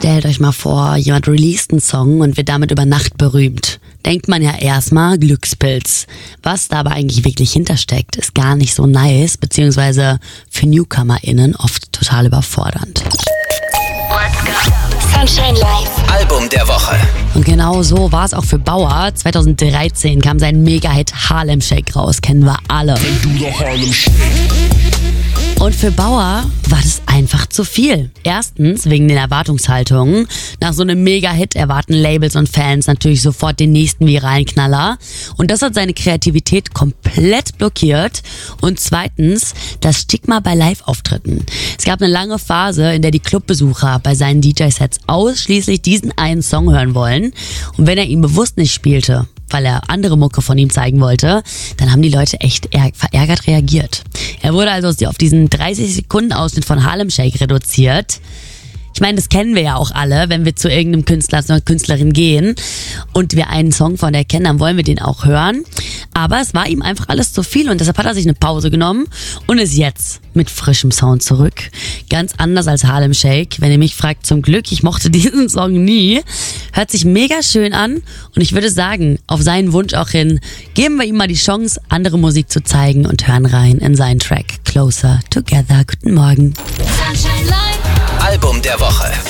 Stellt euch mal vor, jemand released einen Song und wird damit über Nacht berühmt. Denkt man ja erstmal Glückspilz. Was da aber eigentlich wirklich hintersteckt, ist gar nicht so nice, beziehungsweise für NewcomerInnen oft total überfordernd. Let's go. Sunshine Live. Album der Woche. Und genau so war es auch für Bauer. 2013 kam sein Mega-Hit Harlem Shake raus, kennen wir alle. Und für Bauer war das einfach zu viel. Erstens wegen den Erwartungshaltungen. Nach so einem Mega-Hit erwarten Labels und Fans natürlich sofort den nächsten viralen Knaller. Und das hat seine Kreativität komplett blockiert. Und zweitens das Stigma bei Live-Auftritten. Es gab eine lange Phase, in der die Clubbesucher bei seinen DJ-Sets ausschließlich diesen einen Song hören wollen. Und wenn er ihn bewusst nicht spielte, weil er andere Mucke von ihm zeigen wollte, dann haben die Leute echt verärgert reagiert. Er wurde also auf diesen 30 Sekunden Ausschnitt von Harlem Shake reduziert. Ich meine, das kennen wir ja auch alle, wenn wir zu irgendeinem Künstler, zu einer Künstlerin gehen und wir einen Song von der kennen, dann wollen wir den auch hören. Aber es war ihm einfach alles zu viel und deshalb hat er sich eine Pause genommen und ist jetzt mit frischem Sound zurück. Ganz anders als Harlem Shake. Wenn ihr mich fragt, zum Glück, ich mochte diesen Song nie. Hört sich mega schön an und ich würde sagen, auf seinen Wunsch auch hin, geben wir ihm mal die Chance, andere Musik zu zeigen und hören rein in seinen Track Closer Together. Guten Morgen. Sunshine Live. Album der Woche.